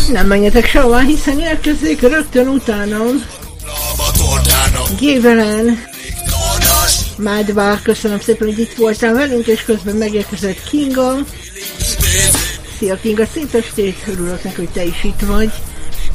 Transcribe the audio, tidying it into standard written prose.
Nem menjetek sehova, hiszen érkezik rögtön utánom Gavelen. Mádvár, köszönöm szépen, hogy itt voltál velünk, és közben megérkezett Kinga. Szia Kinga, szép estét, örülök neki, hogy te is itt vagy.